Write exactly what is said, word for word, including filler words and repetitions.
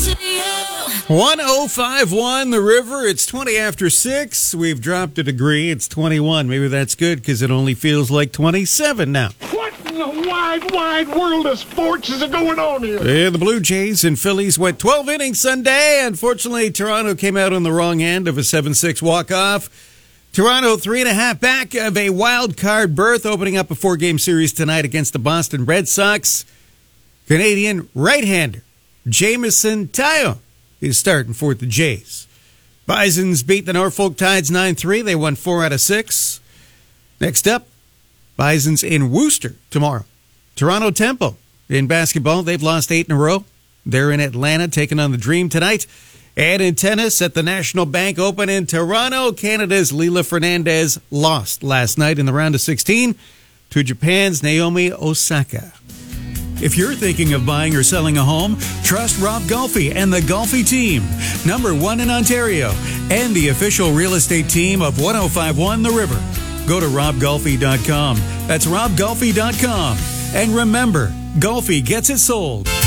one oh five point one The River. It's twenty after six. We've dropped a degree. It's twenty-one. Maybe that's good because it only feels like twenty-seven now. What in the wide, wide world of sports is going on here? Yeah, the Blue Jays and Phillies went twelve innings Sunday. Unfortunately, Toronto came out on the wrong end of a seven six walk-off. Toronto three and a half back of a wild card berth, opening up a four-game series tonight against the Boston Red Sox. Canadian right-hander Jameson Taillon is starting for the Jays. Bisons beat the Norfolk Tides nine three. They won four out of six. Next up, Bisons in Worcester tomorrow. Toronto Tempo in basketball. They've lost eight in a row. They're in Atlanta taking on the Dream tonight. And in tennis at the National Bank Open in Toronto, Canada's Leila Fernandez lost last night in the round of sixteen to Japan's Naomi Osaka. If you're thinking of buying or selling a home, trust Rob Golfi and the Golfi team, number one in Ontario, and the official real estate team of one oh five point one The River. Go to rob golfi dot com. That's rob golfi dot com. And remember, Golfi gets it sold.